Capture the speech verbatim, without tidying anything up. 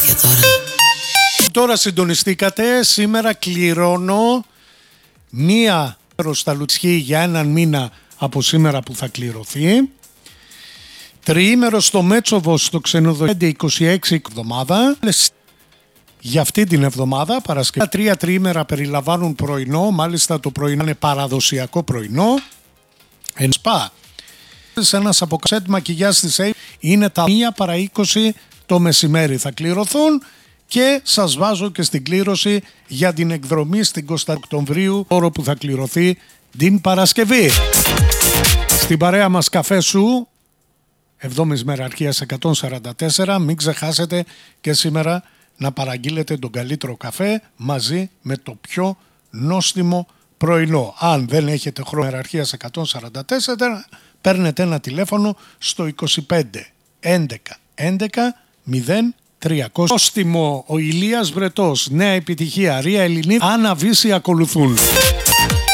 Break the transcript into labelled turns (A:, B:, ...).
A: Και τώρα...
B: Τώρα συντονιστήκατε, σήμερα κληρώνω μία στα Λουτσχή για έναν μήνα από σήμερα που θα κληρωθεί. Τριήμερο στο Μέτσοβο στο ξενοδοχείο είκοσι έξι εβδομάδα. Για αυτή την εβδομάδα, Παρασκευή, τρία τριήμερα περιλαμβάνουν πρωινό, μάλιστα το πρωινό είναι παραδοσιακό πρωινό. Εν σπα, σε ένας αποκασέτ μακιγιάζ της έι είναι τα μία παρά είκοσι το μεσημέρι θα κληρωθούν και σας βάζω και στην κλήρωση για την εκδρομή στην Κωνσταντινούπολη Οκτωβρίου, όρο που θα κληρωθεί την Παρασκευή. Στην παρέα μας καφέ σου, εβδόμης μέρα αρχείας εκατόν σαράντα τέσσερα, μην ξεχάσετε και σήμερα να παραγγείλετε τον καλύτερο καφέ μαζί με το πιο νόστιμο πρωινό. Αν δεν έχετε χρόνο ιεραρχίας εκατόν σαράντα τέσσερα, παίρνετε ένα τηλέφωνο στο είκοσι πέντε έντεκα έντεκα μηδέν τριακόσια. Νόστιμο ο Ηλίας Βρετός, νέα επιτυχία, Ρία Ελληνίδα, Άννα Βύση ακολουθούν.